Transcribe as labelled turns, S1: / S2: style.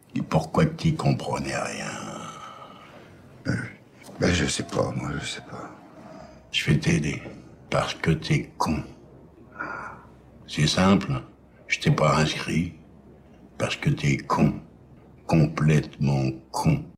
S1: Et pourquoi tu comprenais rien?
S2: Ben, je sais pas, moi, je sais pas.
S1: Je vais t'aider. Parce que t'es con. C'est simple. Je t'ai pas inscrit. Parce que t'es con. Complètement con.